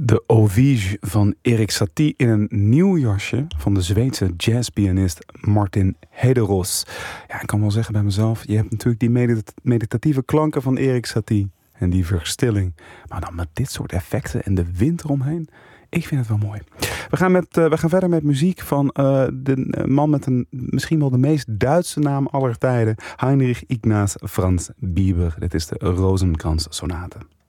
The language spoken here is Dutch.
De Ovige van Erik Satie in een nieuw jasje van de Zweedse jazzpianist Martin Hederos. Ja, ik kan wel zeggen bij mezelf, je hebt natuurlijk die meditatieve klanken van Erik Satie en die verstilling. Maar dan met dit soort effecten en de wind eromheen. Ik vind het wel mooi. We gaan verder met muziek van de man met misschien wel de meest Duitse naam aller tijden. Heinrich Ignaz Franz Bieber. Dit is de Rozenkrans Sonate.